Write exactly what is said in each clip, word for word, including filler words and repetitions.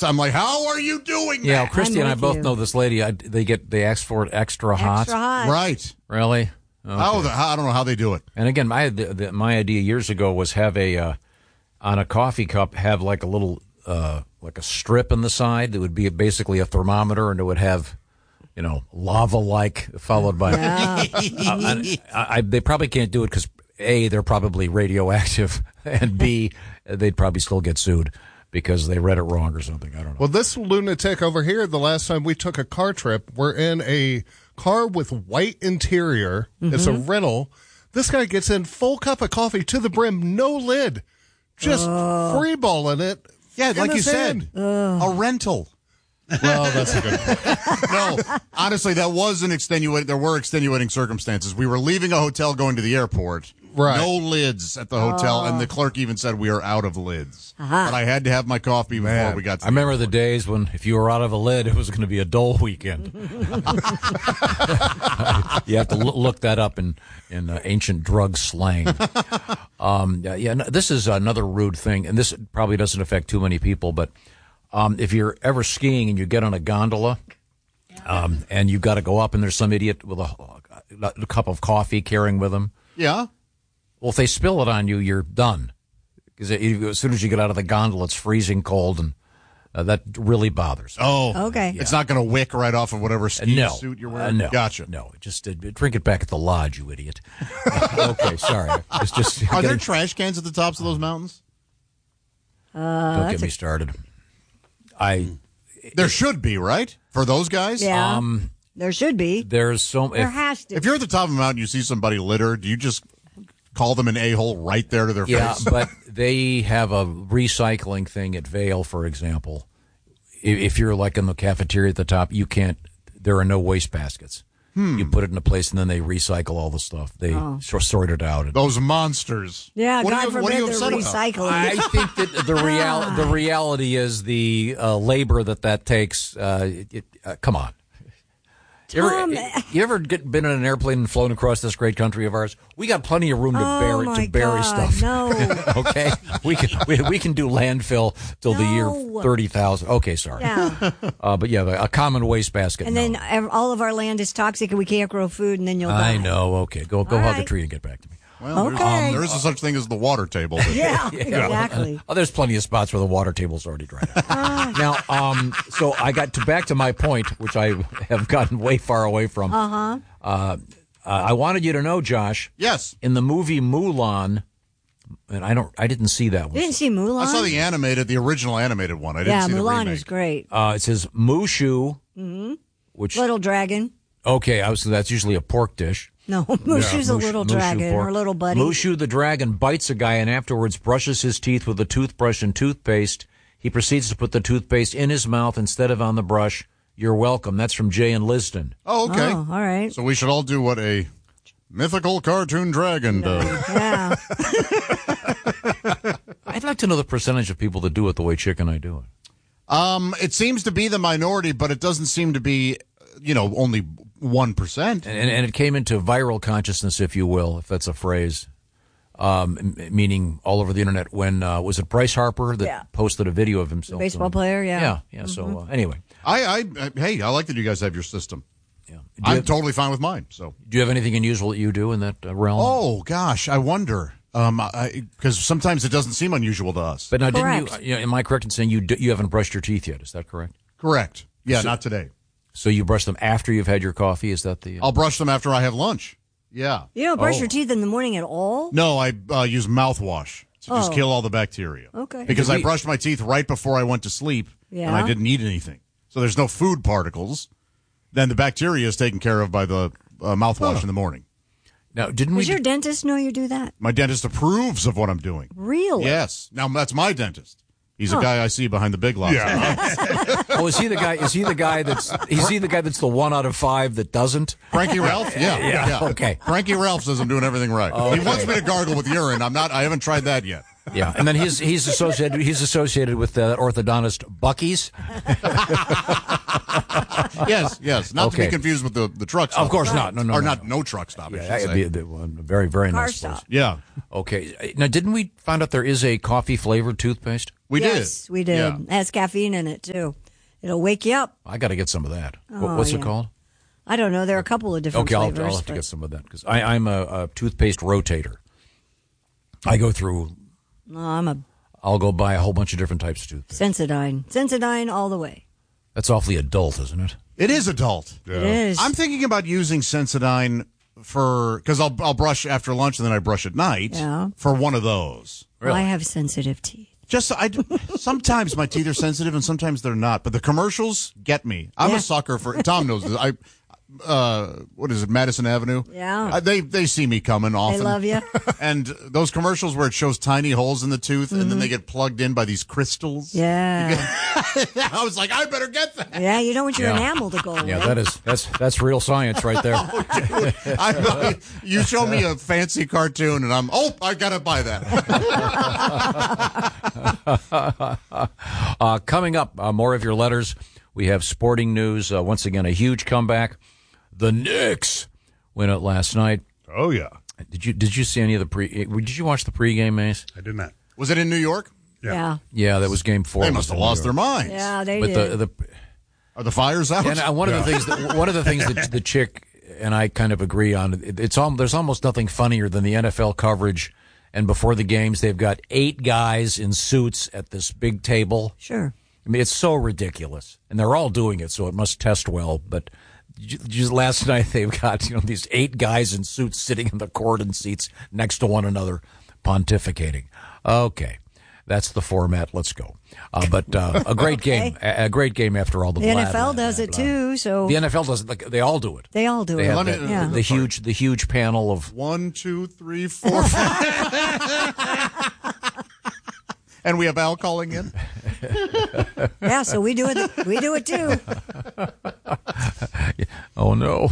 I'm like, how are you doing that? Yeah, Christy and I both you. know this lady. I, they get they ask for it extra hot. Extra hot. Right. Really? Okay. How the, how, I don't know how they do it. And again, my the, the, my idea years ago was have a uh, on a coffee cup have like a little uh, like a strip in the side that would be basically a thermometer, and it would have, you know, lava like followed by. Yeah. uh, I, I, they probably can't do it because A, they're probably radioactive, and B, they'd probably still get sued because they read it wrong or something. I don't know. Well, this lunatic over here, the last time we took a car trip, we're in a car with white interior. Mm-hmm. It's a rental. This guy gets in full cup of coffee to the brim, no lid, just uh, free balling it. Yeah, like you hand. said, uh. a rental. Well, that's a good point. No, honestly, that was an extenuating. There were extenuating circumstances. We were leaving a hotel going to the airport. Right. No lids at the hotel, oh. and the clerk even said we are out of lids. Uh-huh. But I had to have my coffee before Man. we got to I remember the days when if you were out of a lid, it was going to be a dull weekend. You have to l- look that up in, in uh, ancient drug slang. um, yeah, yeah, no, this is another rude thing, and this probably doesn't affect too many people, but um, if you're ever skiing and you get on a gondola um, and you've got to go up and there's some idiot with a, a cup of coffee carrying with him. Yeah. Well, if they spill it on you, you're done. Because as soon as you get out of the gondola, it's freezing cold, and uh, that really bothers me. Oh, okay. It's not going to wick right off of whatever ski no. suit you're Uh, wearing? no. Gotcha. No, just uh, drink it back at the lodge, you idiot. Uh, okay, sorry. It's just Are getting, there trash cans at the tops of those mountains? Uh, don't get me started. I There should be, right? For those guys? Yeah. um. There should be. There's so There if, has to. If you're at the top of a mountain, you see somebody litter, do you just call them an a-hole right there to their yeah, face? but they have a recycling thing at Vail, for example. If, if you're like in the cafeteria at the top, you can't. There are no waste baskets. Hmm. You put it in a place, and then they recycle all the stuff. They Oh. sort sort it out. Those monsters. Yeah, What are God you- what are forbid you they're upset about? recycling. I think that the real the reality is the uh, labor that that takes. Uh, it, it, uh, come on. You ever, Tom. you ever get, been in an airplane and flown across this great country of ours? We got plenty of room to Oh, bury my to bury God, stuff. no. Okay, we can we, we can do landfill till the year No. thirty thousand. Okay, sorry. Yeah. Uh, but yeah, a common waste basket. And no. then ev- all of our land is toxic and we can't grow food, and then you'll die. I know. Okay, go go All hug a right. tree and get back to me. Well, there's, Okay. um, there is a such thing as the water table. But Yeah, exactly. Oh, there's plenty of spots where the water table's already dried out. Now, um, so I got to back to my point, which I have gotten way far away from. Uh-huh. Uh, I wanted you to know, Josh. Yes. In the movie Mulan, and I don't, I didn't see that one. You didn't see Mulan? I saw the animated, the original animated one. I didn't yeah, see the Mulan remake. is great. Uh, it says Mushu, Mm-hmm. which Little dragon. okay, I was, that's usually a pork dish. No, Mushu's a Mush- little Mushu dragon, pork. her little buddy. Mushu the dragon bites a guy and afterwards brushes his teeth with a toothbrush and toothpaste. He proceeds to put the toothpaste in his mouth instead of on the brush. You're welcome. That's from Jay and Liston. Oh, okay. Oh, all right. So we should all do what a mythical cartoon dragon does. Yeah. I'd like to know the percentage of people that do it the way Chick and I do it. Um, it seems to be the minority, but it doesn't seem to be, you know, only one percent. And, and it came into viral consciousness, if you will, if that's a phrase, um, m- meaning all over the internet when, uh, was it Bryce Harper that Yeah. posted a video of himself? Baseball doing it? player, yeah. Yeah, yeah. Mm-hmm. So uh, anyway. I, I, I, hey, I like that you guys have your system. Yeah. Do you, I'm have, totally fine with mine. So, do you have anything unusual that you do in that uh, realm? oh gosh, I wonder. Um, because sometimes it doesn't seem unusual to us. But now, didn't Correct. you, you know, am I correct in saying you d- you haven't brushed your teeth yet? Is that correct? Correct. Yeah, So- not today. So you brush them after you've had your coffee? Is that the? Uh, I'll brush them after I have lunch. Yeah. You don't brush Oh. your teeth in the morning at all? No, I uh, use mouthwash to just Oh. kill all the bacteria. Okay. Because I We- brushed my teeth right before I went to sleep, Yeah. and I didn't eat anything. So there's no food particles. Then the bacteria is taken care of by the uh, mouthwash in the morning. now, didn't we? Does your d- dentist know you do that? My dentist approves of what I'm doing. Really? Yes. Now, that's my dentist. He's a guy I see behind the big lots. oh, is he the guy? Is he the guy that's? Is he the guy that's the one out of five that doesn't? Frankie Ralph? Yeah. Yeah, okay. Frankie Ralph says I'm doing everything right. He wants me to gargle with urine. I'm not. I haven't tried that yet. Yeah, and then he's he's associated he's associated with uh, orthodontist Bucky's. Yes, yes. Not to Okay. be confused with the, the truck stop. Of course not. No, no, Or no, not no. no truck stop, I Yeah, should that'd say. be a, bit- one- a very very Car nice stop. place. Yeah, Okay, now didn't we find out there is a coffee flavored toothpaste? we yes, did. we did. Yeah. It has caffeine in it too. It'll wake you up. I got to get some of that. What- Oh, What's it yeah. called? I don't know. There are a couple of different Okay, I'll, flavors. I'll have to but- get some of that because I'm a, a toothpaste rotator. I go through. No, I'm a I'll go buy a whole bunch of different types of toothpaste. Sensodyne. Sensodyne all the way. That's awfully adult, isn't it? It is adult. It is. I'm thinking about using Sensodyne for because I'll I'll brush after lunch and then I brush at night. Yeah. For one of those. I have sensitive teeth. Just I sometimes my teeth are sensitive and sometimes they're not. But the commercials get me. I'm Yeah. a sucker for. Tom knows this. I. Uh, what is it, Madison Avenue? Yeah. Uh, they they see me coming often. They love you. And those commercials where it shows tiny holes in the tooth and then they get plugged in by these crystals. Mm-hmm. Yeah. I was like, I better get that. Yeah, you don't want your Yeah. enamel to go away. Yeah, that is that's that's real science right there. I, I, you show me a fancy cartoon and I'm oh I gotta buy that. Uh, coming up, uh, more of your letters. We have sporting news. Uh, once again, a huge comeback. The Knicks win it last night. Oh, yeah. Did you did you see any of the pre? Did you watch the pregame, Mace? I did not. Was it in New York? Yeah. Yeah, that was game four. They It must was have in lost New their York. minds. Yeah, they But did. the the Are the fires out? and uh, one of the things that one of the things that the chick and I kind of agree on. It, it's all there's almost nothing funnier than the N F L coverage. And before the games, they've got eight guys in suits at this big table. Sure. I mean, it's so ridiculous, and they're all doing it, so it must test well. But j- just last night, they've got you know these eight guys in suits sitting in the court seats next to one another, pontificating. Okay, that's the format. Let's go. Uh, but uh, a great game, a, a great game after all the. The blah, N F L blah, does blah, it blah. too, so The N F L does it. Like, they all do it. they all do They it. have Let me- the, yeah. the huge, the huge panel of. One, two, three, four, five. And we have Al calling in. Yeah, so we do it. We do it too. Oh no!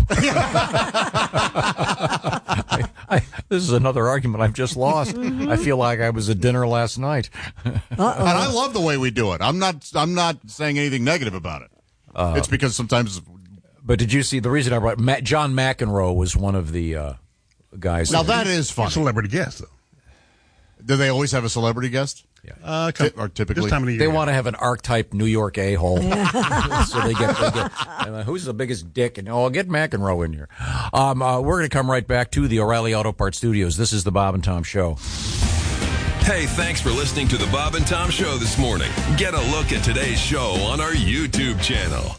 I, I, this is another argument I've just lost. I feel like I was at dinner last night. And I love the way we do it. I'm not I'm not saying anything negative about it. It's because sometimes But did you see the reason I brought Matt, John McEnroe was one of the uh, guys. now that is funny. Celebrity guest, though. Do they always have a celebrity guest? Uh, Ti- or typically this time of the year. they want to have an archetype New York a-hole. So they get, they get uh, who's the biggest dick? And oh, I'll get McEnroe in here. Um, uh, we're going to come right back to the O'Reilly Auto Parts Studios. This is the Bob and Tom Show. Hey, thanks for listening to the Bob and Tom Show this morning. Get a look at today's show on our YouTube channel.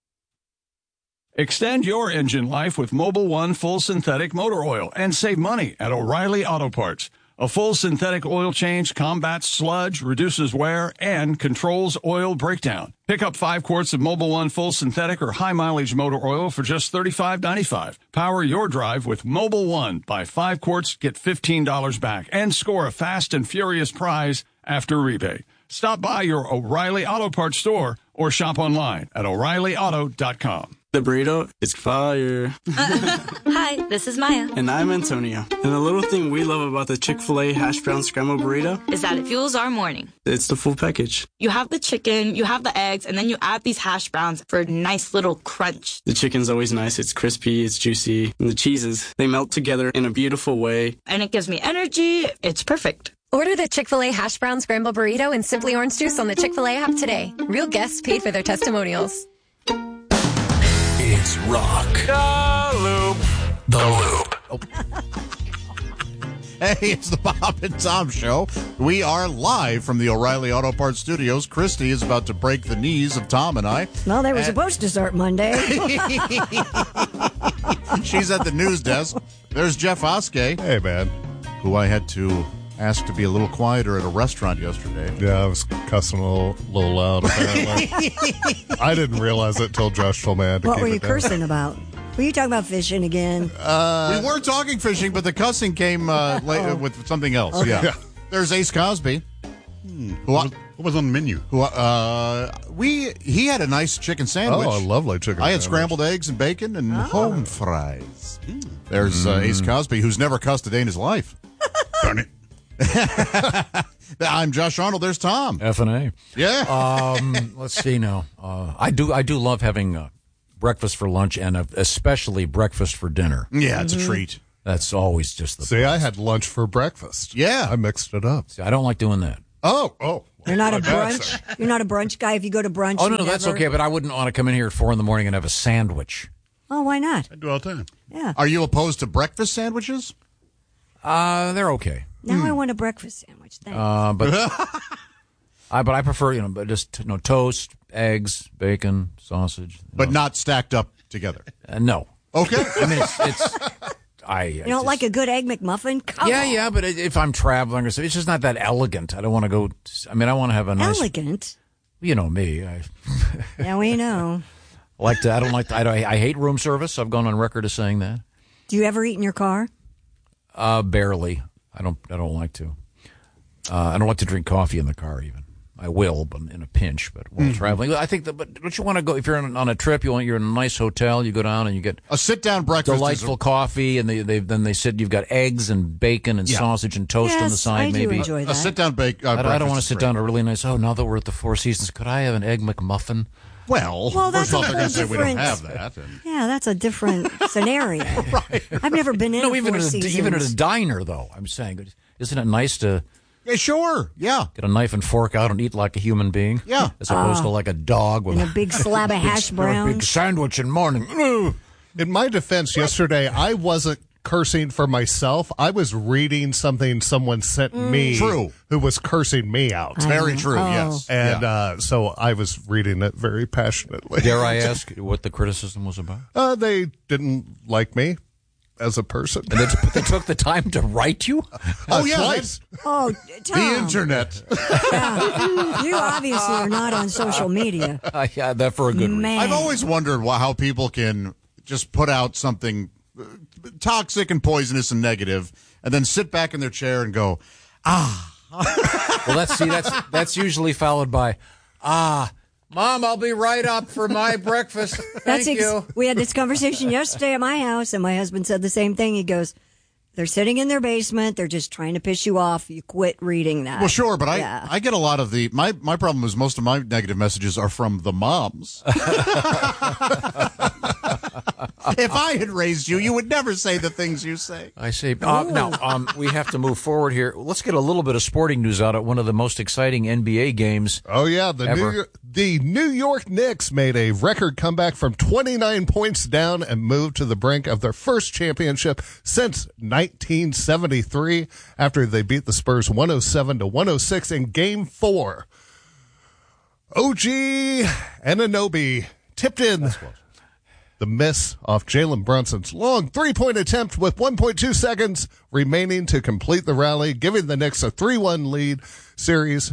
Extend your engine life with Mobile One Full Synthetic Motor Oil and save money at O'Reilly Auto Parts. A full synthetic oil change combats sludge, reduces wear, and controls oil breakdown. Pick up five quarts of Mobile One Full Synthetic or High Mileage Motor Oil for just thirty-five ninety-five. Power your drive with Mobile One. Buy five quarts, get fifteen dollars back, and score a fast and furious prize after rebate. Stop by your O'Reilly Auto Parts store or shop online at O'Reilly Auto dot com. The burrito is fire. Hi, this is Maya. And I'm Antonio. And the little thing we love about the Chick-fil-A hash brown scramble burrito Is that it fuels our morning. it's the full package. You have the chicken, you have the eggs, and then you add these hash browns for a nice little crunch. The chicken's always nice. It's crispy, it's juicy. And the cheeses, they melt together in a beautiful way. And it gives me energy. It's perfect. Order the Chick-fil-A Hash Brown Scramble Burrito and Simply Orange Juice on the Chick-fil-A app today. Real guests paid for their testimonials. It's rock. The Loop. The Loop. Hey, it's the Bob and Tom Show. We are live from the O'Reilly Auto Parts Studios. Christy is about to break the knees of Tom and I. Well, they were And supposed to start Monday. She's at the news desk. There's Jeff Oskey, Hey, man. who I had to ask to be a little quieter at a restaurant yesterday. Yeah, I was cussing a little, little loud, apparently. I didn't realize it till Josh told me I had to What keep were it you down. cursing about? Were you talking about fishing again? we were talking fishing, but the cussing came uh, later with something else. Yeah. Yeah. There's Ace Cosby. Who, I- What was on the menu? who uh, we he had a nice chicken sandwich. Oh, a lovely chicken I had sandwich. scrambled eggs and bacon and home fries. There's uh, Ace Cosby, who's never cussed a day in his life. Darn it. I'm Josh Arnold. There's Tom. F and A. Yeah. Um, let's see now. Uh, I do. I do love having uh, breakfast for lunch and uh, especially breakfast for dinner. Yeah, it's a treat. That's always just the. See, I had lunch for breakfast. Yeah. I mixed it up. See, I don't like doing that. Oh, oh. You're not a My bad, brunch. sir. You're not a brunch guy. If you go to brunch, Oh no, you no, that's never- okay. But I wouldn't want to come in here at four in the morning and have a sandwich. Oh, why not? I do all the time. Yeah. Are you opposed to breakfast sandwiches? Uh, they're okay. Now I want a breakfast sandwich. Thanks. Uh, but I but I prefer you know, but just you know, toast, eggs, bacon, sausage. you But know. not stacked up together. Uh, no. Okay. I mean, it's, it's I. you don't like a good egg McMuffin? Come Yeah, on. yeah, but if I'm traveling or something, it's just not that elegant. I don't want to go. I mean, I want to have a nice. Elegant. You know me. I Yeah, we know. like to. I don't like. To, I, don't, I hate room service. I've gone on record as saying that. Do you ever eat in your car? Uh, barely. I don't. I don't like to. Uh, I don't like to drink coffee in the car. Even I will, but in a pinch. But while traveling, I think that. But don't you want to go? If you're on, on a trip, you want you're in a nice hotel. You go down and you get A sit-down breakfast delightful is a, coffee, and they, they then they sit. You've got eggs and bacon and Yeah. sausage and toast yes, on the side. I do maybe enjoy that. a sit-down bake. Uh, I don't, I don't breakfast want to is sit great. down to a really nice. Oh, now that we're at the Four Seasons, could I have an egg McMuffin? Well, Well, that's first of all, a they're going whole to say we don't different- have that. And, Yeah, that's a different scenario. Right. I've never been in No, a even Four at a, Seasons. even at a diner, though. I'm saying, isn't it nice to yeah, sure. Yeah. get a knife and fork out and eat like a human being? Yeah. as opposed to like a dog with and a big slab of hash a big browns. sandwich in the morning. Ugh. In my defense, yesterday, I wasn't cursing for myself. I was reading something someone sent me True. who was cursing me out. It's very true, Oh. yes. And Yeah. uh, so I was reading it very passionately. Dare I ask what the criticism was about? Uh, they didn't like me as a person. And they, they took the time to write you? oh, yeah. twice. that's Oh, Tom, The internet. yeah. You obviously are not on social media. Uh, yeah, that for a good reason. Man. I've always wondered why, how people can just put out something uh, toxic and poisonous and negative and then sit back in their chair and go, Well, that's see, that's that's usually followed by, ah, Mom, I'll be right up for my breakfast. Thank That's ex- you. We had this conversation yesterday at my house, and my husband said the same thing. He goes, "They're sitting in their basement. They're just trying to piss you off. You quit reading that." well, sure, but I, Yeah. I get a lot of the, my, my problem is most of my negative messages are from the moms. If I had raised you, you would never say the things you say. I say uh, now um, we have to move forward here. Let's get a little bit of sporting news out at one of the most exciting N B A games. Oh yeah, the Ever. New York, the New York Knicks made a record comeback from twenty-nine points down and moved to the brink of their first championship since nineteen seventy-three after they beat the Spurs one oh seven to one oh six in game four. O G Anunoby tipped in the miss off Jalen Brunson's long three-point attempt with one point two seconds remaining to complete the rally, giving the Knicks a three one lead series.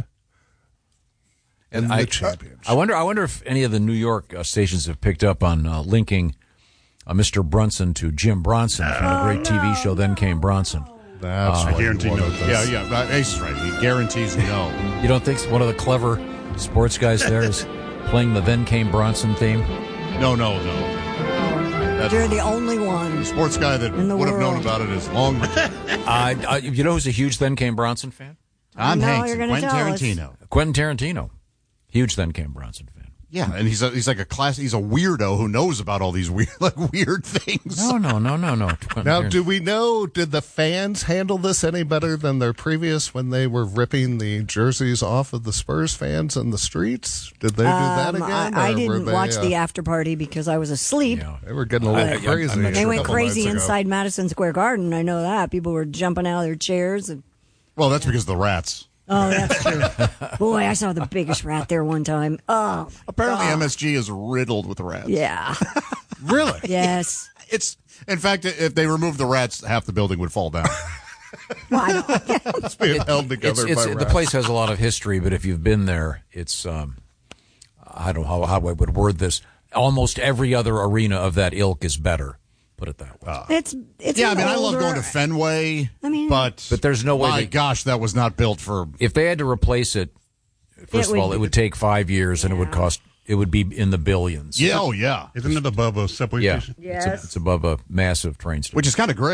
And in I, the championship. I wonder. I wonder if any of the New York uh, stations have picked up on uh, linking uh, Mister Brunson to Jim Bronson from the great T V show Then Came Bronson. That's I why guarantee you no. wanted Yeah, this. yeah. uh, Ace is right. He guarantees no. You don't think one of the clever sports guys there is playing the Then Came Bronson theme? No, no, no. That's You're the only one. the sports guy that In the would have known world. about it is long. Uh, uh, you know who's a huge Then Came Bronson fan? Tom know Hanks you're and gonna Quentin tell us. Tarantino. Quentin Tarantino, huge Then Came Bronson fan. Yeah, and he's a, he's like a class. He's a weirdo who knows about all these weird like weird things. No, no, no, no, no. Quentin Now, Tarantino. do we know, did the fans handle this any better than their previous when they were ripping the jerseys off of the Spurs fans in the streets? Did they do that Um, again? I, I or were didn't they, watch uh, the after party because I was asleep. Yeah. They were getting a little I- I- I'm crazy. not a sure. They went couple crazy nights ago. inside Madison Square Garden. I know that. People were jumping out of their chairs. And, Well, that's because of the rats. oh, that's true. Boy, I saw the biggest rat there one time. Oh, Apparently, M S G is riddled with rats. yeah. Really? Yes. It's in fact, if they removed the rats, half the building would fall down. Well, I don't- It's being held It's, together it's, by the rats. place has a lot of history, but if you've been there, it's um, I don't know how, how I would word this. Almost every other arena of that ilk is better. Put it that way. it's it's Yeah, I an mean, I love older- going to Fenway. I mean- but But there's no way My they- gosh, that was not built for. If they had to replace it, first It of all, would- it would take five years, and it would cost. It would be in the billions. Yeah, oh yeah, Isn't it above a subway yeah. station? It's, a- Yes. it's above a massive train station. which is kind of great.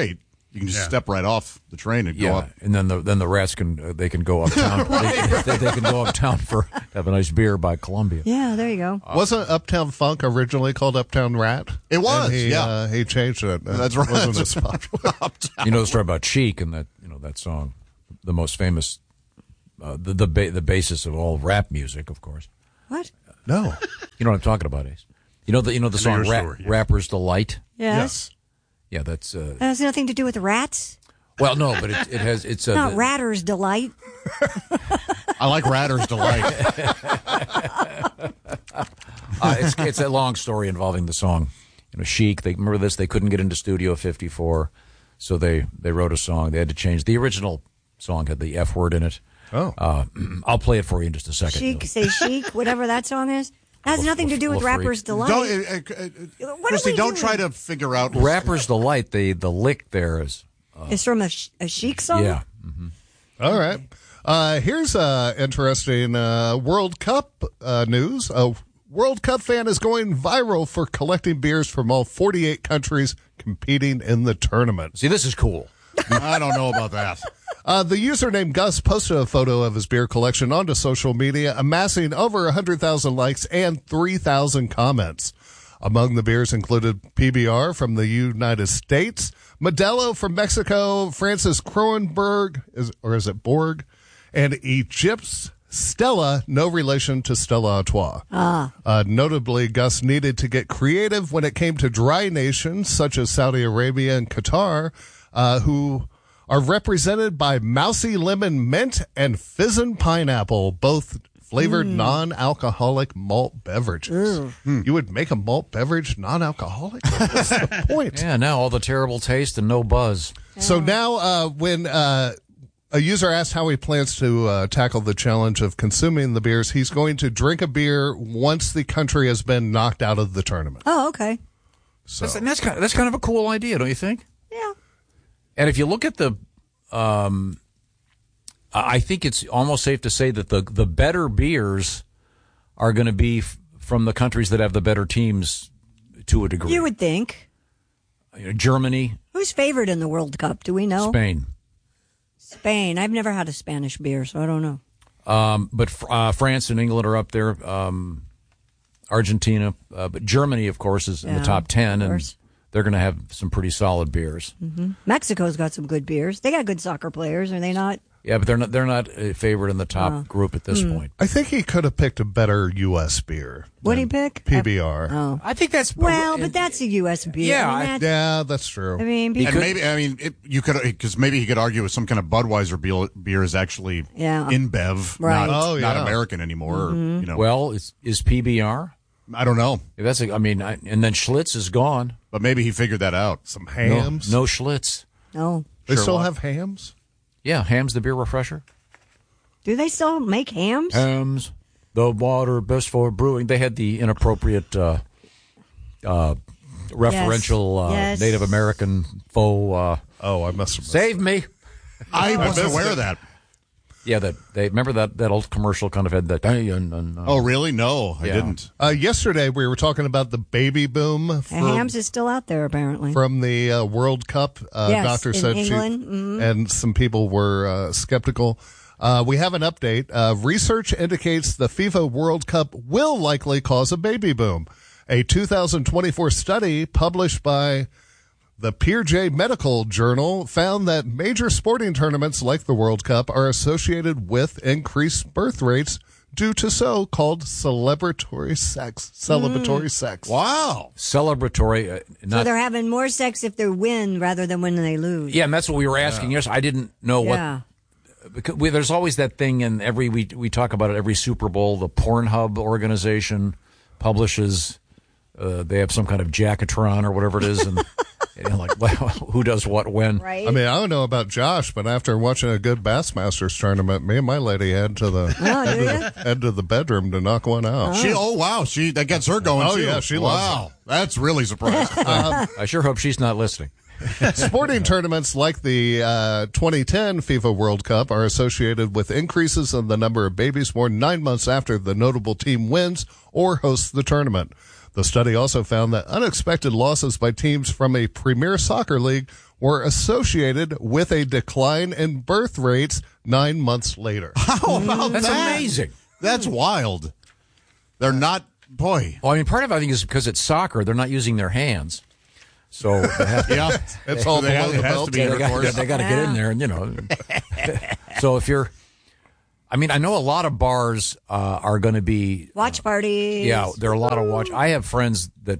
You can just Yeah. step right off the train and go Yeah, up. and then the then the rats can uh, they can go uptown. they, they, they can go uptown for have a nice beer by Columbia. Yeah, there you go. Wasn't Uptown Funk originally called Uptown Rat? It was, And he, yeah. Uh, he changed it. That's It right. wasn't as popular. You know the story about Chic and that you know that song, the most famous, uh, the the ba- the basis of all rap music, of course. What? No. You know what I'm talking about, Ace? You know the you know the I know song your Rap, story, yeah. "Rapper's Delight." Yes. Yeah, that's uh, That has nothing to do with rats. well, no, but it, it has it's a Not the- Ratter's Delight. I like Ratter's Delight. uh, it's it's a long story involving the song. You know, Chic. They remember this. They couldn't get into Studio fifty-four, so they they wrote a song. They had to change the original song had the F word in it. Oh. Uh, I'll play it for you in just a second. Chic, say chic, whatever that song is. That has nothing to do with Well, free. Rapper's Delight. Don't, uh, uh, uh, What are Christy, we don't doing? try to figure out. Rapper's Delight. The the lick there is It's from a, sh- a chic song? yeah. All right. Uh, here's uh, interesting uh, World Cup uh, news. A World Cup fan is going viral for collecting beers from all forty-eight countries competing in the tournament. See, this is cool. I don't know about that. Uh, the username Gus posted a photo of his beer collection onto social media, amassing over one hundred thousand likes and three thousand comments. Among the beers included P B R from the United States, Modelo from Mexico, Francis Kronenberg, is, or is it Borg, and Egypt's Stella, no relation to Stella Artois. Ah. Uh, notably, Gus needed to get creative when it came to dry nations such as Saudi Arabia and Qatar, uh, who are represented by Mousy Lemon Mint and Fizzin' Pineapple, both flavored Mm. non-alcoholic malt beverages. You would make a malt beverage non-alcoholic? What's the point? Yeah, now all the terrible taste and no buzz. So now uh, when uh, a user asked how he plans to uh, tackle the challenge of consuming the beers, he's going to drink a beer once the country has been knocked out of the tournament. Oh, okay. So That's, and that's kind of, that's kind of a cool idea, don't you think? Yeah. And if you look at the, um, I think it's almost safe to say that the the better beers are going to be f- from the countries that have the better teams to a degree. You would think. You know, Germany, Who's favored in the World Cup? Do we know? Spain, Spain. I've never had a Spanish beer, so I don't know. um, but fr- uh, France and England are up there. Um, Argentina, uh, but Germany, of course, is in Yeah, the top ten, of and course. they're going to have some pretty solid beers. hmm Mexico's got some good beers. They got good soccer players, are they not? Yeah, but they're not they're not uh, favored in the top Oh. group at this Hmm. point. I think he could have picked a better U S beer. What'd he than pick? P B R. Oh. I think that's Well, but that's a U S beer. Yeah, I mean, I- that's- Yeah, that's true. I mean, And because, maybe I mean it, you could because maybe he could argue with some kind of Budweiser beer, beer is actually Yeah. InBev, Right. not, Oh, not yeah. American anymore. Or, you know, Well, is is P B R? I don't know, That's a, I mean, I, and then Schlitz is gone. but maybe he figured that out. Some No, hams. no Schlitz. no. They Sure still what? have hams? Yeah, Ham's the beer refresher. Do they still make hams? Ham's, the water best for brewing. They had the inappropriate, uh, uh, referential uh, Yes. Native American faux. Uh, Oh, I must have missed Save me. I wasn't missed aware it. of that. Yeah, that they remember that that old commercial kind of had that. And, and, uh, Oh, really? No, I Yeah. didn't. Uh, yesterday, we were talking about the baby boom for, And hams is still out there, apparently. from the uh, World Cup. Uh, Yes, doctor in said England. she, Mhm. and some people were uh, skeptical. Uh, we have an update. Uh, research indicates the FIFA World Cup will likely cause a baby boom. A two thousand twenty-four study published by the P J Medical Journal found that major sporting tournaments like the World Cup are associated with increased birth rates due to so-called celebratory sex. Celebratory sex. Wow. celebratory. Uh, so not, they're having more sex if they win rather than when they lose. yeah, and that's what we were asking. Yes, I didn't know Yeah. what. Because we, there's always that thing in every we we talk about it every Super Bowl. The Pornhub organization publishes. Uh, they have some kind of jackatron or whatever it is, and, and you're like, well, who does what when? Right? I mean, I don't know about Josh, but after watching a good Bassmasters tournament, me and my lady head to the Oh, head, do to, you? the- head to the bedroom to knock one out. She. Oh, wow. She that gets her going. Oh, too. yeah, she loves Wow, that's really surprising. I sure hope she's not listening. Sporting tournaments like the uh, twenty ten FIFA World Cup are associated with increases in the number of babies born nine months after the notable team wins or hosts the tournament. The study also found that unexpected losses by teams from a premier soccer league were associated with a decline in birth rates nine months later. How about That's that? amazing. That's wild. They're not, boy. Well, I mean, part of it, I think, is because it's soccer. They're not using their hands. So they have to, Yeah, It's all They below have- the it has belt. to be they intercourse. got, they got to get in there, and you know. So if you're, I mean, I know a lot of bars uh, are going to be Watch parties. Yeah, there are a lot of watch. I have friends that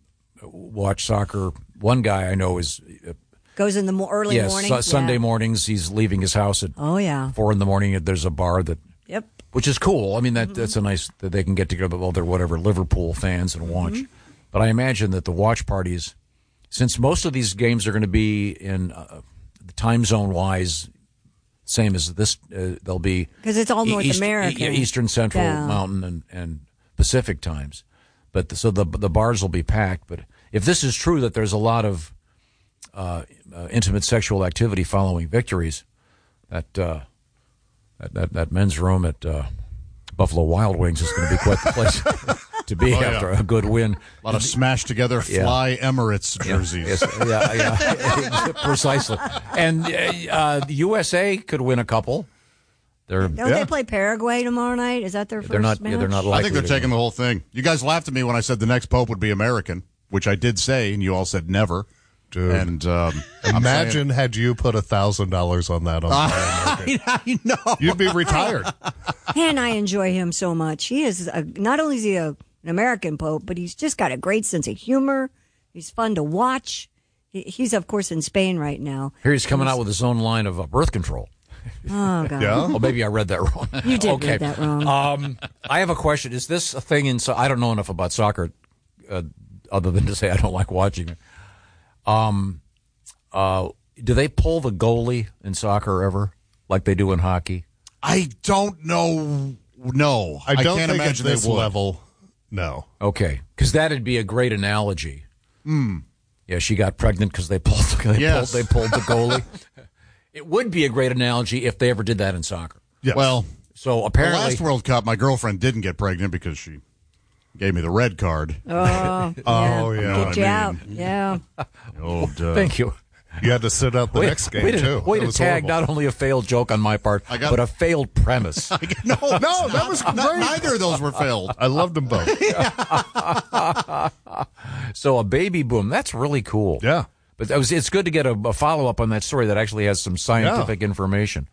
watch soccer. One guy I know is Goes in the mo- early yes, morning. Su- Sunday Yeah. mornings. He's leaving his house at Oh, yeah. four in the morning. There's a bar that, Yep. which is cool. I mean, that that's a nice that they can get together with all their whatever Liverpool fans and watch. Mm-hmm. But I imagine that the watch parties, since most of these games are going to be in uh, the time zone wise, same as this, uh, they'll be 'Cause it's all e- North East- American. e- Eastern, Central, Yeah. Mountain, and, and Pacific times. But the, so the the bars will be packed. But if this is true that there's a lot of uh, uh, intimate sexual activity following victories, that uh, that, that that men's room at uh, Buffalo Wild Wings is going to be quite the place to be Oh, yeah. after a good win. A lot of smashed together Yeah. Fly Emirates jerseys. Yes, yeah, yeah, precisely. And uh, the U S A could win a couple. They're Don't Yeah. they play Paraguay tomorrow night? Is that their 1st they're not match? yeah, they're not I likely. think they're to taking win. the whole thing. You guys laughed at me when I said the next pope would be American, which I did say, and you all said never. Dude. And um, I'm Imagine had you put a thousand dollars on that on saying- I know. You'd be retired. And I enjoy him so much. He is a, not only is he a, an American pope, but he's just got a great sense of humor. He's fun to watch. He, he's of course in Spain right now. Here he's coming out with his own line of uh, birth control. Oh God! Yeah. Oh, maybe I read that wrong. You did okay. read that wrong. Um, I have a question. Is this a thing in? So I don't know enough about soccer, uh, other than to say I don't like watching it. Um, uh, do they pull the goalie in soccer ever, like they do in hockey? I don't know. No, I don't can't think at imagine this they would. level. No. Okay, because that'd be a great analogy. Hmm. Yeah, she got pregnant because they pulled. They Yes. pulled. They pulled the goalie. It would be a great analogy if they ever did that in soccer. Yes. Well, So the apparently, last World Cup, my girlfriend didn't get pregnant because she gave me the red card. Oh, Oh, yeah. You know Get what you I out. mean? Yeah. Oh, duh. thank you. You had to sit out the Way- next game, way to, too. Way It to was tag horrible. not only a failed joke on my part, I got- but a failed premise. No, No, that was not- great. neither of those were failed. I loved them both. So a baby boom, that's really cool. Yeah. But that was, it's good to get a, a follow-up on that story that actually has some scientific information.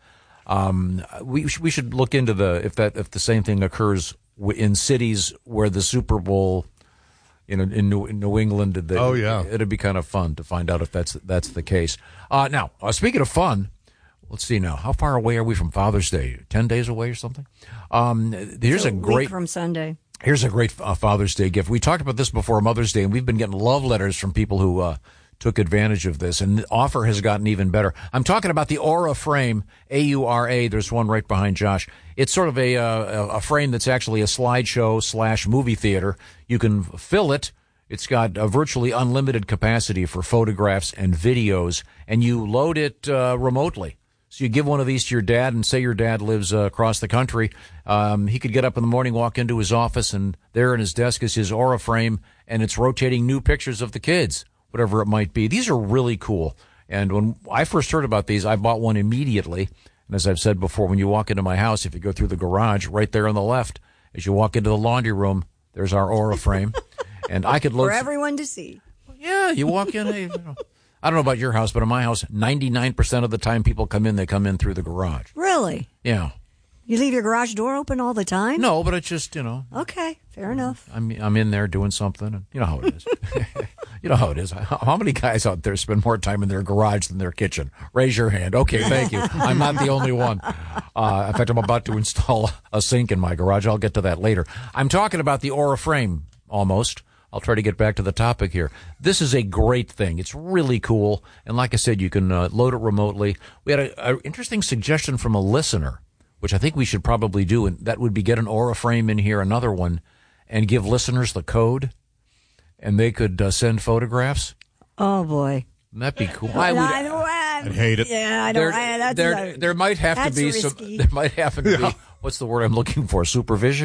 Um, we, sh- we should look into the if that if the same thing occurs w- in cities where the Super Bowl, you know, in New, in New England. The, Oh, yeah. it'd be kind of fun to find out if that's that's the case. Uh, now, uh, speaking of fun, let's see now. How far away are we from Father's Day? Ten days away or something? Um, here's a Week great from Sunday. Here's a great uh, Father's Day gift. We talked about this before Mother's Day, and we've been getting love letters from people who uh, took advantage of this, and the offer has gotten even better. I'm talking about the Aura frame, A U R A. There's one right behind Josh. It's sort of a uh, a frame that's actually a slideshow slash movie theater. You can fill it. It's got a virtually unlimited capacity for photographs and videos, and you load it uh, remotely. So you give one of these to your dad, and say your dad lives uh, across the country. Um, he could get up in the morning, walk into his office, and there in his desk is his Aura frame, and it's rotating new pictures of the kids, whatever it might be. These are really cool. And when I first heard about these, I bought one immediately. And as I've said before, when you walk into my house, if you go through the garage, right there on the left, as you walk into the laundry room, there's our Aura frame. And I could load For everyone to see. yeah, you walk in. You know, I don't know about your house, but in my house, ninety-nine percent of the time people come in, they come in through the garage. Really? Yeah. You leave your garage door open all the time? No, but it's just, you know, Okay, fair enough. I'm I'm in there doing something, and you know how it is. You know how it is. How how many guys out there spend more time in their garage than their kitchen? Raise your hand. Okay, thank you. I'm not the only one. Uh, in fact, I'm about to install a sink in my garage. I'll get to that later. I'm talking about the Aura frame, almost. I'll try to get back to the topic here. This is a great thing. It's really cool. And like I said, you can uh, load it remotely. We had an interesting suggestion from a listener, which I think we should probably do, and that would be get an Aura frame in here, another one, and give listeners the code, and they could uh, send photographs. Oh, boy. That'd be cool. I, I would, I, I, I'd hate it. Yeah, I there, don't. I, that's, there, uh, there might have to that's be risky. some. There might have to be. What's the word I'm looking for? Supervision.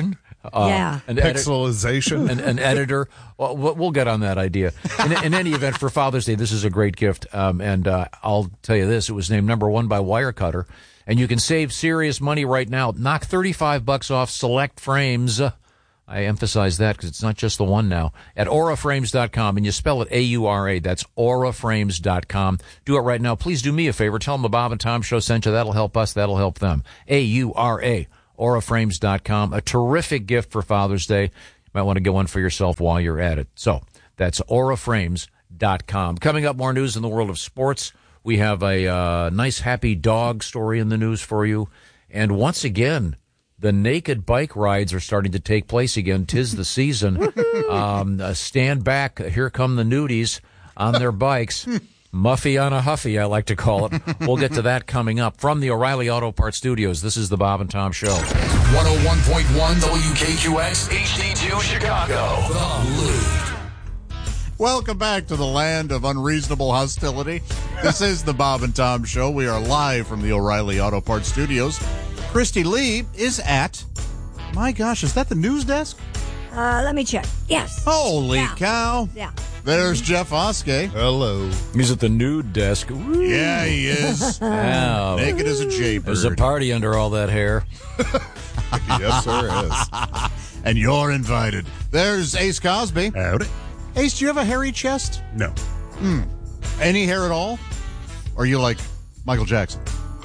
Uh, Yeah. An edit- Pixelization. an, an editor. Well, we'll we'll get on that idea. In, in any event, for Father's Day, this is a great gift. Um, and uh, I'll tell you this: it was named number one by Wirecutter, and you can save serious money right now. Knock thirty-five bucks off select frames. I emphasize that because it's not just the one now. At aura frames dot com, and you spell it A U R A. That's aura frames dot com. Do it right now. Please do me a favor. Tell them the Bob and Tom Show sent you. That'll help us. That'll help them. A U R A. aura frames dot com. A terrific gift for Father's Day. You might want to get one for yourself while you're at it. So that's aura frames dot com. Coming up, more news in the world of sports. We have a uh, nice, happy dog story in the news for you. And once again, the naked bike rides are starting to take place again. 'Tis the season. um, uh, stand back. Here come the nudies on their bikes. Muffy on a Huffy, I like to call it. We'll get to that coming up. From the O'Reilly Auto Parts Studios, this is the Bob and Tom Show. one oh one point one W K Q X H D two Chicago. The Loop. Welcome back to the land of unreasonable hostility. This is the Bob and Tom Show. We are live from the O'Reilly Auto Parts Studios. Christy Lee is at, my gosh, is that the news desk? Uh, let me check. Yes. Holy Yeah. cow. Yeah. There's Jeff Oskey. Hello. He's at the nude desk. Woo. Yeah, he is. Wow. Naked as a jaybird. There's a party under all that hair. Yes, there is. And you're invited. There's Ace Cosby. Howdy. Ace, do you have a hairy chest? No. Hmm. Any hair at all? Or are you like Michael Jackson?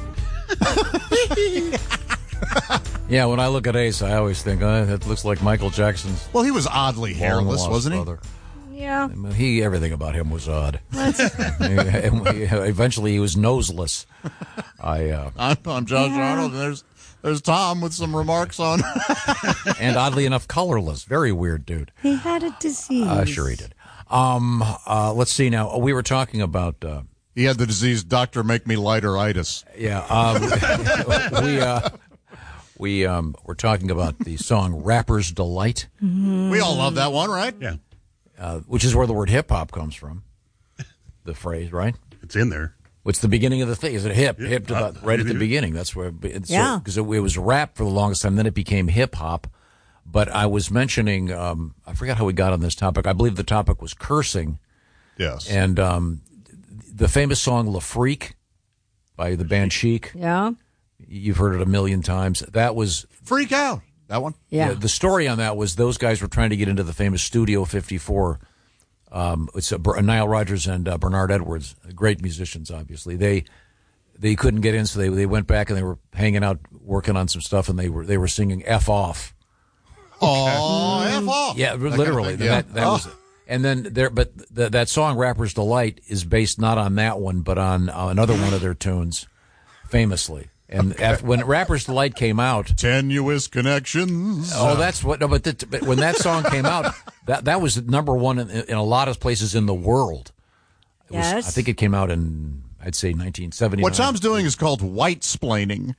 Yeah, when I look at Ace, I always think, oh, that looks like Michael Jackson's. Well, he was oddly hairless, wasn't he? Brother. Yeah. I mean, he everything about him was odd. Eventually, he was noseless. I uh, I'm, I'm Josh Yeah. Arnold, and there's there's Tom with some remarks on. and oddly enough, colorless. Very weird dude. He had a disease. Uh, sure he did. Um, uh, let's see now. We were talking about. Uh, He had the disease, Doctor Make Me Lighter-itis. Yeah, um, we uh, we um, we're talking about the song "Rapper's Delight." Mm-hmm. We all love that one, right? Yeah. Uh, which is where the word hip hop comes from. The phrase, right? It's in there. What's the beginning of the thing? Is it hip? Yeah, hip to uh, the, right at the it is. beginning. That's where. It's Yeah. Because so, it, it was rap for the longest time. Then it became hip hop. But I was mentioning, um, I forgot how we got on this topic. I believe the topic was cursing. Yes. And um, the famous song "La Freak" by the band Chic. Yeah. You've heard it a million times. That was Freak Out. That one? Yeah. The story on that was those guys were trying to get into the famous Studio fifty-four. Um, it's uh, Nile Rodgers and uh, Bernard Edwards, great musicians, obviously. They they couldn't get in, so they they went back and they were hanging out, working on some stuff, and they were they were singing "F off." Oh, F off. Yeah, That kind of literally. thing, yeah. That, that Oh. was. And then there, but th- that song "Rapper's Delight" is based not on that one, but on uh, another one of their tunes, famously. And Okay. after, when "Rapper's Delight" came out, Tenuous Connections. oh, that's what. No, but, the, but when that song came out, that that was number one in, in a lot of places in the world. It was, Yes. I think it came out in, I'd say, nineteen seventy. What Tom's doing is called white splaining.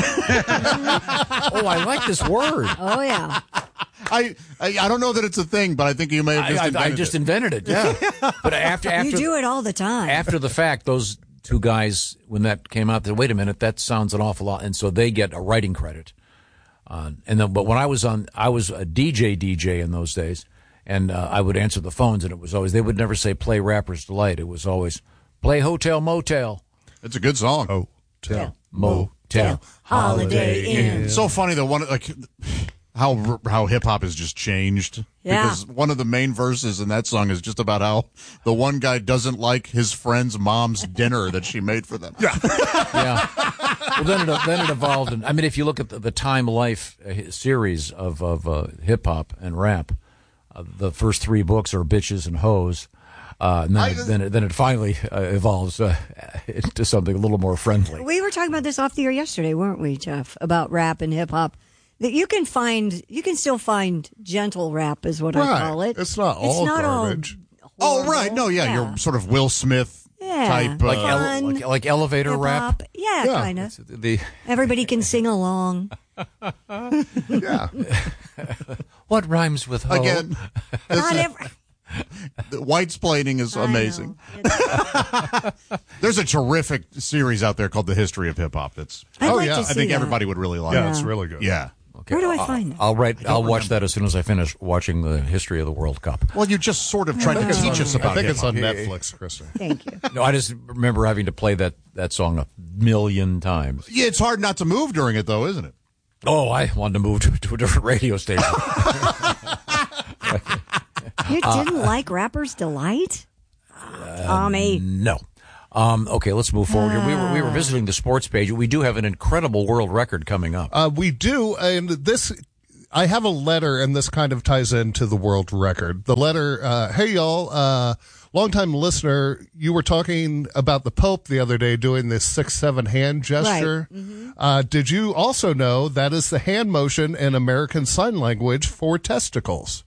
Oh, I like this word. Oh, yeah. I, I I don't know that it's a thing, but I think you may have just I, I, invented I just it. invented it. Yeah, but after after You do it all the time. after the fact, those two guys, when that came out, they wait a minute, that sounds an awful lot, and so they get a writing credit. Uh, and then, but when I was on, I was a D J D J in those days, and uh, I would answer the phones, and it was always they would never say "Play Rapper's Delight." It was always "Play Hotel Motel." It's a good song. Oh, tell. Motel. Holiday Inn. It's so funny that one like how how hip hop has just changed. Yeah. Because one of the main verses in that song is just about how the one guy doesn't like his friend's mom's dinner that she made for them. Yeah. Yeah. Well, then it then it evolved, and I mean, if you look at the, the Time Life uh, series of of uh, hip hop and rap, uh, the first three books are bitches and hoes, uh, and then I- it, then it, then it finally uh, evolves uh, into something a little more friendly. We were talking about this off the air yesterday, weren't we, Jeff? About rap and hip hop. That you can find, you can still find gentle rap, is what I Right. call it. It's not all garbage. Oh, horrible. right. No, yeah, you're sort of Will Smith Yeah. type. Like, uh, ele- Fun, like like elevator hip rap. hop. Yeah, Yeah. kind of. The Everybody can sing along. Yeah. what rhymes with hoe? again, Not every. the white splaining is I amazing. know. It's- There's a terrific series out there called The History of Hip Hop. That's I'd Oh, like yeah. to I see I think that. everybody would really like. Yeah, it. it's really good. Yeah. Where do I find that? I'll write. I'll watch that as soon as I finish watching the history of the World Cup. Well, you just sort of tried to teach us about I think it. it's on Netflix, Kristen. Thank you. No, I just remember having to play that, that song a million times. Yeah, it's hard not to move during it, though, isn't it? Oh, I wanted to move to, to a different radio station. You didn't like Rapper's Delight? Tommy. No. Um, okay, let's move forward here. We were we were visiting the sports page. We do have an incredible world record coming up. Uh, we do, and this, I have a letter, and this kind of ties into the world record. The letter, uh, hey, y'all, uh, longtime listener, you were talking about the Pope the other day doing this six seven hand gesture. Right. Mm-hmm. Uh, did you also know that is the hand motion in American Sign Language for testicles?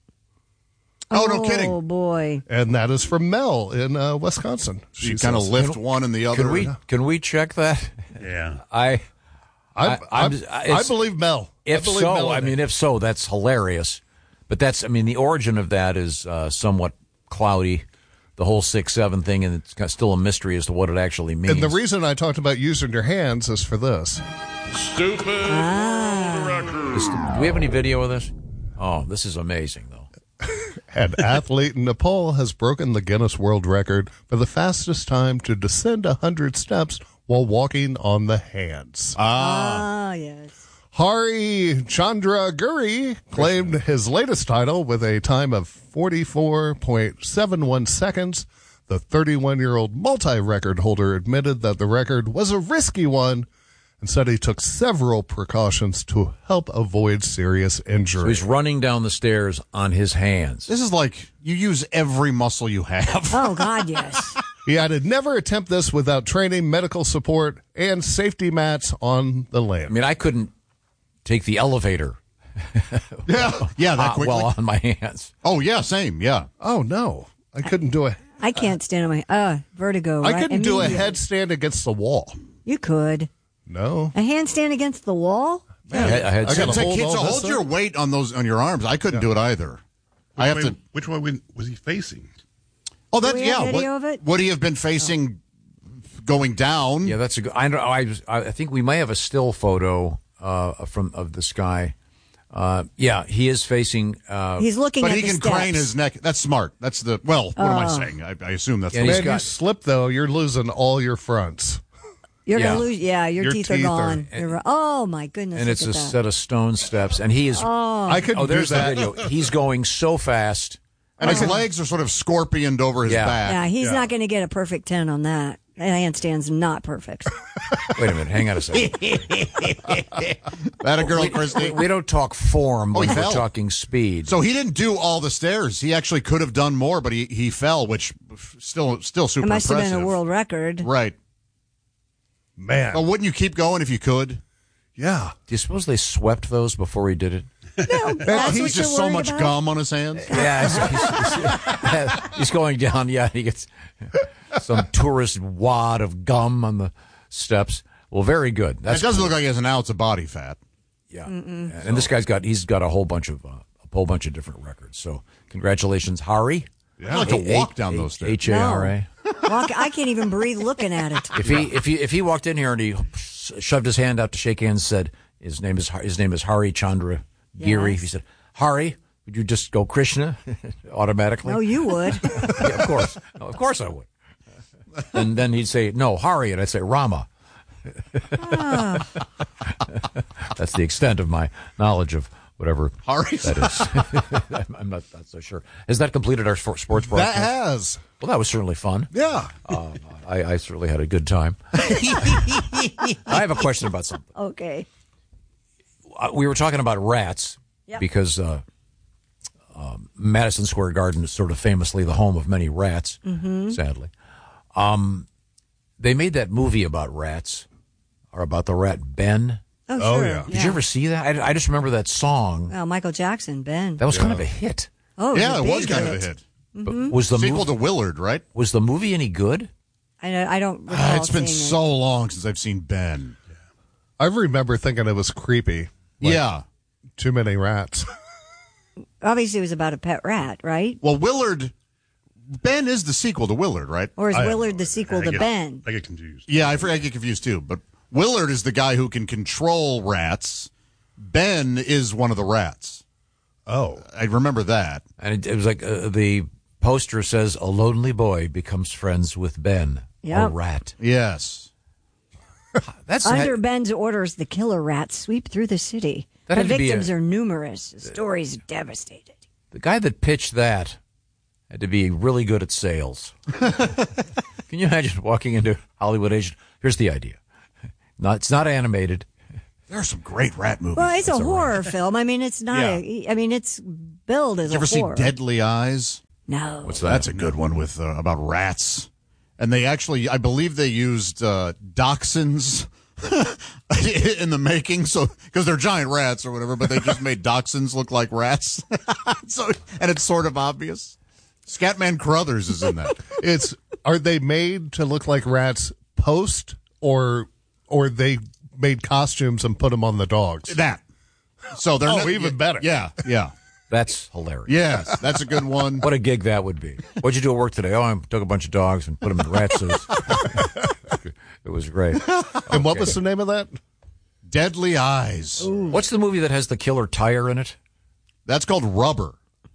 Oh, no kidding. Oh, boy. And that is from Mel in uh, Wisconsin. You kind of lift one and the other. Can we can we check that? Yeah. I I, I, I'm- I, it's- believe Mel. If I believe so, Mel in I it. mean, if so, that's hilarious. But that's, I mean, the origin of that is uh, somewhat cloudy. The whole six seven thing, and it's got- still a mystery as to what it actually means. And the reason I talked about using your hands is for this. Stupid record. This- do we have any video of this? Oh, this is amazing, though. An athlete in Nepal has broken the Guinness World Record for the fastest time to descend one hundred steps while walking on the hands. Ah, yes. Hari Chandra Guri claimed his latest title with a time of forty-four point seven one seconds. The thirty-one-year-old multi-record holder admitted that the record was a risky one and said he took several precautions to help avoid serious So injury. he's running down the stairs on his hands. This is like you use every muscle you have. Oh, God, yes. He added, never attempt this without training, medical support, and safety mats on the I land. mean, I couldn't take the elevator Yeah, yeah, that uh, quickly. well on my hands. Oh, yeah, same, yeah. Oh, no. I couldn't do a, I can't stand on my, uh, vertigo. I right? couldn't do a Immediately. headstand against the wall. You could. No. A handstand against the wall? I had, I had I some- gotta To, hold to all this hold up? your weight on those on your arms, I couldn't do it either. I have Which way- to. Which way was he facing? Oh, Do that we yeah. have video Would, of it? would he have been facing going down? yeah, that's a good. I don't. I, was- I think we may have a still photo uh, from of this guy. Uh, yeah, he is facing. Uh, He's looking But at he the can steps. crane his neck. That's smart. That's the well. What am I saying? I, I assume that's Yeah, the he's Man, got- you slip, though, you're losing all your fronts. You're Yeah. going to lose. Yeah, your, Your teeth, teeth are are- gone. You're- oh, my goodness. and it's a look at that. set of stone steps, and he is. Oh, I couldn't there's do the that. video. He's going so fast. and his legs are sort of scorpioned over his Yeah. back. Yeah, he's not going to get a perfect ten on that. That handstand's not perfect. Wait a minute. Hang on a second. That a girl, Christy. We don't talk form Oh, when he we're fell. talking speed. So he didn't do all the stairs. He actually could have done more, but he, he fell, which still still super It must impressive. have been a world record. Right. Man. But wouldn't you keep going if you could? Yeah. Do you suppose they swept those before he did it? No, that's He's what just you're so worried much about? gum on his hands. Yeah, he's, he's- he's going down. Yeah, he gets some tourist wad of gum on the steps. Well, very good. That's it doesn't cool. look like he has an ounce of body fat. Yeah, and this guy's got he's got a whole bunch of uh, a whole bunch of different records. So congratulations, Hari. I'd like to A- walk A- down those stairs. H A R A. Walk, I can't even breathe looking at it. If he if he if he walked in here and he shoved his hand out to shake hands, said his name is his name is Hari Chandra Giri. Yes. He said, Hari, would you just go Krishna automatically? No, you would. Yeah, of course, no, of course I would. And then he'd say, no, Hari, and I'd say Rama. Ah. That's the extent of my knowledge of whatever Hari? that is. I'm- I'm not, not so sure. Has that completed our sport- sports That broadcast? has. Well, that was certainly fun. Yeah. Uh, I, I certainly had a good time. I have a question about something. Okay. Uh, we were talking about rats Yep. because uh, um, Madison Square Garden is sort of famously the home of many rats, Mm-hmm. sadly. Um, they made that movie about rats, or about the rat Ben. Oh, Oh, sure. yeah. Did you ever see that? I, I just remember that song. Well, Michael Jackson, Ben. That was kind of a hit. oh, Yeah, a it was big kind of a hit. But was the Sequel movie, to Willard, right? was the movie any good? I, I don't recall Ah, it's been seeing so long since I've seen Ben. I remember thinking it was creepy. Like, yeah. Too many rats. it. Obviously, it was about a pet rat, right? Well, Willard, Ben is the sequel to Willard, right? Or is I- Willard the sequel I to get, Ben? I get confused. Yeah, I, forget- I get confused too. But Willard is the guy who can control rats. Ben is one of the rats. Oh. I remember that. And it, it was like uh, the poster says, a lonely boy becomes friends with Ben, Yep. a rat. Yes. That's Under Ben's orders, the killer rats sweep through the city. That The had to be victims a- are numerous. The story's devastated. The guy that pitched that had to be really good at sales. Can you imagine walking into Hollywood agent? Here's the idea. Not, it's not animated. There are some great rat movies. Well, it's a It's a horror film. I mean, it's not. Yeah. A, I mean, it's billed as Did you a ever see horror. Deadly Eyes? No. What's that? That's a good one with uh, about rats. And they actually, I believe they used uh, dachshunds in the making, so because they're giant rats or whatever, but they just made dachshunds look like rats. So, and it's sort of obvious. Scatman Crothers is in that. It's are they made to look like rats post or or they made costumes and put them on the dogs? That. So they're Oh, not, even better. Yeah, yeah. That's hilarious. Yes, that's a good one. What a gig that would be. What'd you do at work today? Oh, I took a bunch of dogs and put them in rat suits. It was great. And what was the name of that? Deadly Eyes. What's the movie that has the killer tire in it? That's called Rubber.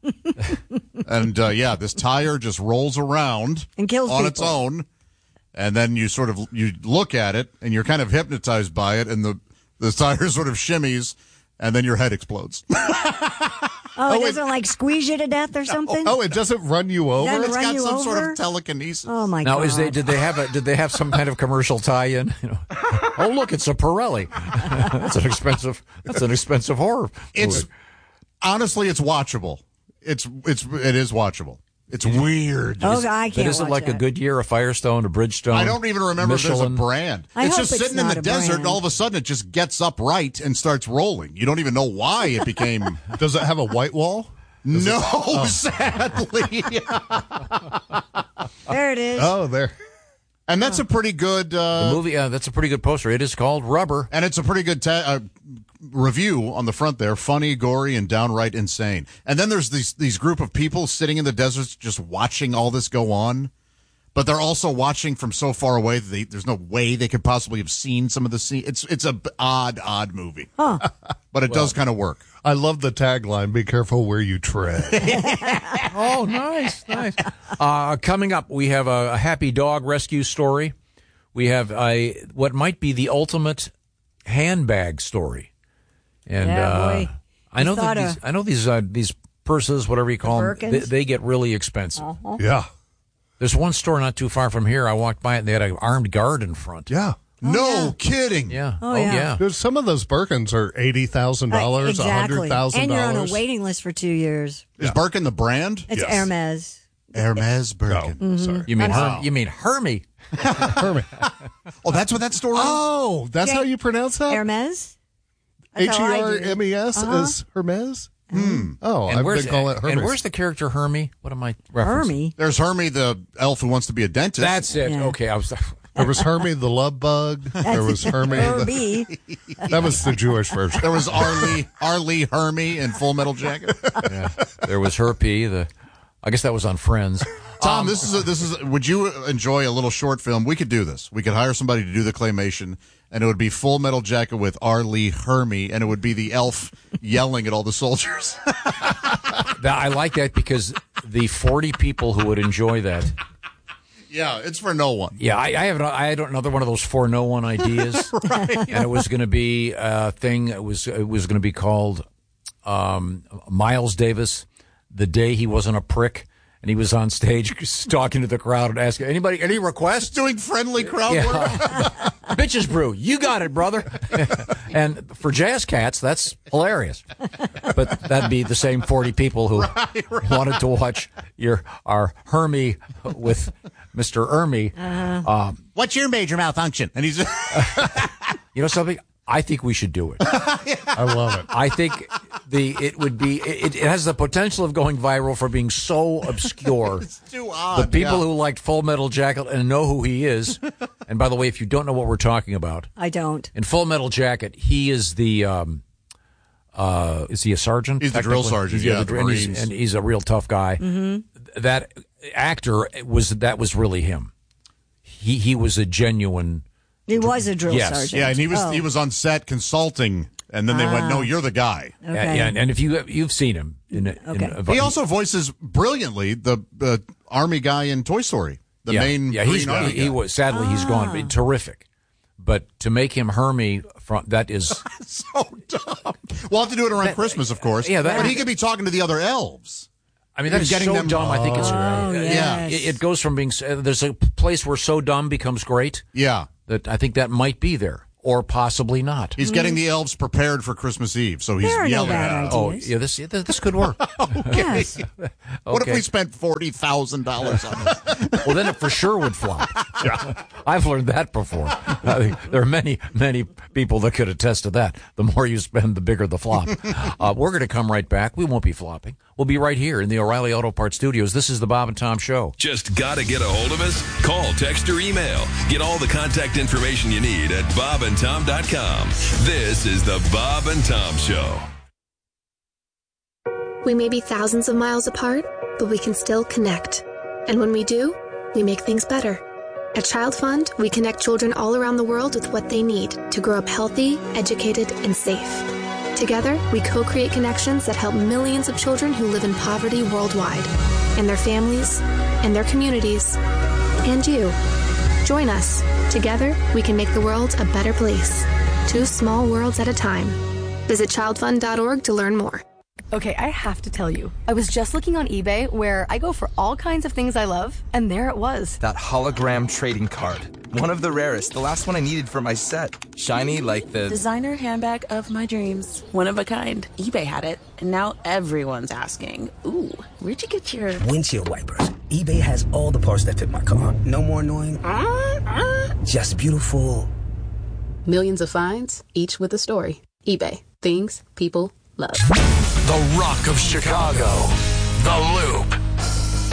And uh, yeah, this tire just rolls around And kills on people. its own, and then you sort of you look at it and you're kind of hypnotized by it, and the the tire sort of shimmies, and then your head explodes. Oh, it Oh, it- doesn't like squeeze you to death or something? Oh, it doesn't run you over? Doesn't It's run got you some sort over? of telekinesis. Oh my Now, god! is they did they have a did they have some kind of commercial tie-in? You know, oh look, it's a Pirelli. That's an expensive. That's an expensive horror. It's movie. honestly, it's watchable. It's it's it is watchable. It's weird. Oh, I can't But is it watch like that. a Goodyear, a Firestone, a Bridgestone? I don't even remember if Michelin? there's a brand. I it's hope just it's sitting in not the a desert, brand. and all of a sudden it just gets upright and starts rolling. You don't even know why it became. Does it have a white wall? No, Oh. sadly. There it is. Oh, there. And that's a pretty good uh, The movie. Uh, that's a pretty good poster. It is called Rubber. and it's a pretty good ta- uh, review on the front there. Funny, gory, and downright insane. And then there's these these group of people sitting in the deserts just watching all this go on, but they're also watching from so far away that they, there's no way they could possibly have seen some of the scene. It's it's a b- odd odd movie, Huh. but it does kind of work. I love the tagline, be careful where you tread. Oh, nice, nice. Uh, coming up, we have a, a happy dog rescue story. We have a what might be the ultimate handbag story. And Yeah, uh, boy. I know You that thought these, of- I know these uh, these purses, whatever you call them, they, Birkins? they get really expensive. Uh-huh. Yeah. There's one store not too far from here. I walked by it, and they had an armed guard in front. Yeah. no kidding. Yeah. Oh, yeah. Dude, some of those Birkins are eighty thousand dollars, Uh, exactly. one hundred thousand And you're on dollars. a waiting list for two years. Is Birkin the brand? It's Yes. Hermes. Hermes Birkin. Oh, sorry. You mean Wow. Herm, you mean Hermie? Oh, that's what that store is? Oh, that's how you pronounce that? Hermes? That's H E how I R do. M E S Uh-huh. is Hermes? Oh, And I've where's been calling it Hermes. and where's the character Hermie? What am I referencing? Hermie? There's Hermie, the elf who wants to be a dentist. That's it. Yeah. Okay, I was. There was Hermie the love bug. There was Hermie. The, Herbie. that was the Jewish version. There was Arlie, Arlie Hermie in Full Metal Jacket. Yeah. There was Herpy. The, I guess that was on Friends. Tom, this is a, this is. A, would you enjoy a little short film? We could do this. We could hire somebody to do the claymation, and it would be Full Metal Jacket with Arlie Hermie, and it would be the elf yelling at all the soldiers. That- I like that because the forty people who would enjoy that. Yeah, it's for no one. Yeah, I, I have. I had another one of those for no one ideas, right. And it was going to be a thing. It was. It was going to be called um, Miles Davis, the day he wasn't a prick. And he was on stage talking to the crowd and asking, anybody, any requests? Doing friendly crowd Yeah. work. Bitches Brew, you got it, brother. And for Jazz Cats, that's hilarious. But that'd be the same forty people who Right, right. wanted to watch your our Hermie with Mister Ermie. Um, What's your major malfunction? And he's you know something? I think we should do it. I love it. I think the it would be it, it has the potential of going viral for being so obscure. it's too odd. The people yeah. who liked Full Metal Jacket and know who he is. And by the way, if you don't know what we're talking about, I don't. in Full Metal Jacket, he is the um, uh, is he a sergeant? He's the drill technically? sergeant, He's- yeah, the- the and, he's, Marines. and he's a real tough guy. Mm-hmm. That actor was that was really him. He he was a genuine. He was a drill Yes. sergeant. Yeah, and he was Oh. he was on set consulting And then they went, no, you're the guy. Okay. Yeah, yeah, and, and if you you've seen him, in, a, Okay. in a, He also voices brilliantly the uh, army guy in Toy Story, the yeah, main yeah, green he's army he, he guy. was sadly he's gone. But terrific, but to make him Hermie, from that is so dumb. We'll have to do it around Christmas, of course. Yeah, that- but he could be talking to the other elves. I mean, that is Getting so them- dumb. I think it's Oh, yeah. yes. it, it goes from being uh, there's a place where so dumb becomes great. Yeah. That I think that might be there, or possibly not. He's getting the elves prepared for Christmas Eve, so he's There are no yelling bad at them. Oh, ideas. yeah, this yeah, this could work. Yes. What if Okay. we spent forty thousand dollars on this? Well, then it for sure would flop. I've learned that before. I think there are many, many people that could attest to that. The more you spend, the bigger the flop. Uh, we're going to come right back. We won't be flopping. We'll be right here in the O'Reilly Auto Parts studios. This is the Bob and Tom Show. Just got to get a hold of us? Call, text, or email. Get all the contact information you need at bob and tom dot com. This is the Bob and Tom Show. We may be thousands of miles apart, but we can still connect. And when we do, we make things better. At Child Fund, we connect children all around the world with what they need to grow up healthy, educated, and safe. Together, we co-create connections that help millions of children who live in poverty worldwide, and their families, and their communities, and you. Join us. Together, we can make the world a better place. Two small worlds at a time. Visit child fund dot org to learn more. Okay, I have to tell you, I was just looking on eBay where I go for all kinds of things I love, and there it was. That hologram trading card. One of the rarest, the last one I needed for my set. Shiny like the... Designer handbag of my dreams. One of a kind. eBay had it, and now everyone's asking, ooh, where'd you get your... Windshield wipers. eBay has all the parts that fit my car. No more annoying... Just beautiful. Millions of finds, each with a story. eBay. Things people love. The Rock of Chicago. The Loop.